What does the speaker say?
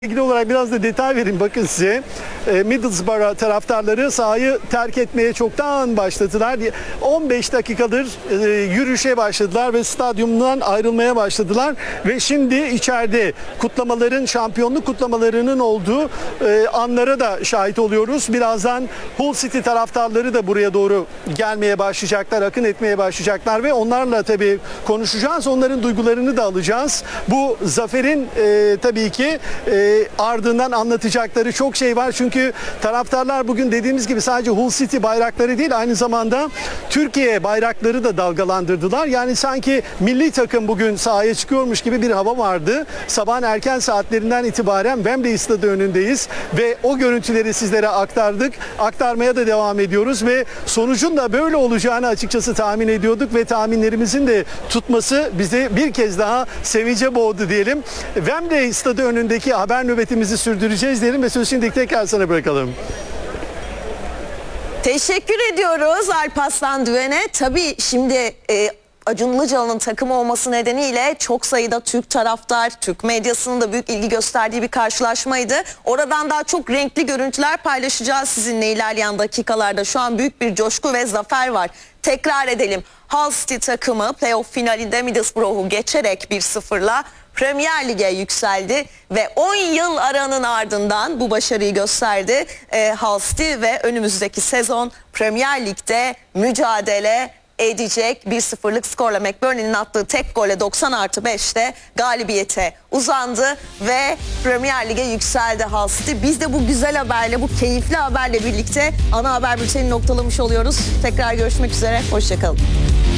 İlgili olarak biraz da detay vereyim bakın size. Middlesbrough taraftarları sahayı terk etmeye çoktan başladılar. 15 dakikadır yürüyüşe başladılar ve stadyumdan ayrılmaya başladılar. Ve şimdi içeride kutlamaların, şampiyonluk kutlamalarının olduğu anlara da şahit oluyoruz. Birazdan Hull City taraftarları da buraya doğru gelmeye başlayacaklar, akın etmeye başlayacaklar ve onlarla tabii konuşacağız. Onların duygularını da alacağız. Bu zaferin tabii ki ardından anlatacakları çok şey var. Çünkü taraftarlar bugün dediğimiz gibi sadece Hull City bayrakları değil, aynı zamanda Türkiye bayrakları da dalgalandırdılar. Yani sanki milli takım bugün sahaya çıkıyormuş gibi bir hava vardı. Sabahın erken saatlerinden itibaren Wembley Stadı önündeyiz ve o görüntüleri sizlere aktardık. Aktarmaya da devam ediyoruz ve sonucun da böyle olacağını açıkçası tahmin ediyorduk ve tahminlerimizin de tutması bizi bir kez daha sevince boğdu diyelim. Wembley Stadı önündeki haber nöbetimizi sürdüreceğiz diyelim ve sözü şimdi tekrar sana bırakalım. Teşekkür ediyoruz Alparslan Düven'e. Tabii şimdi Acun Ilıcalı'nın takımı olması nedeniyle çok sayıda Türk taraftar, Türk medyasının da büyük ilgi gösterdiği bir karşılaşmaydı. Oradan daha çok renkli görüntüler paylaşacağız sizinle ilerleyen dakikalarda. Şu an büyük bir coşku ve zafer var. Tekrar edelim. Hull City takımı playoff finalinde Middlesbrough'u geçerek 1-0'la Premier Lig'e yükseldi ve 10 yıl aranın ardından bu başarıyı gösterdi Hull City ve önümüzdeki sezon Premier Lig'de mücadele edecek. 1-0'lık skorla McBurney'nin attığı tek gole 90+5'te galibiyete uzandı ve Premier Lig'e yükseldi Hull City. Biz de bu güzel haberle, bu keyifli haberle birlikte ana haber bültenini noktalamış oluyoruz. Tekrar görüşmek üzere, hoşçakalın.